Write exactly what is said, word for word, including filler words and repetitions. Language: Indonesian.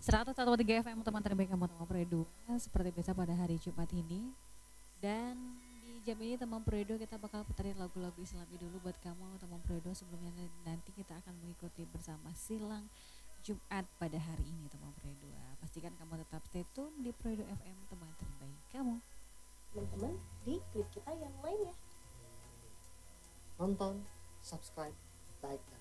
seratus satu koma tiga F M teman terbaik kamu teman Proedu. Seperti biasa pada hari Jumat ini. Dan di jam ini teman Proedu kita bakal puterin lagu-lagu Islami dulu buat kamu teman Proedu. Sebelumnya nanti kita akan mengikuti bersama silang Jumat pada hari ini teman Proedu. Pastikan kamu tetap stay tune di Proedu F M teman terbaik kamu. Teman-teman di klik kita yang lainnya. Nonton, subscribe, like, dan